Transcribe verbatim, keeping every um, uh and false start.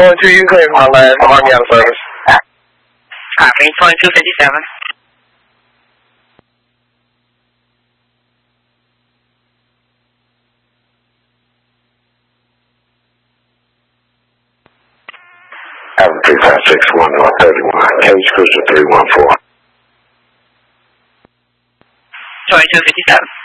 twenty-two, you claim Heartland, Army out of service. Copy, twenty-two fifty-seven. Avenue three five six one North thirty-one, Cage Cruiser three one four. twenty-two fifty-seven.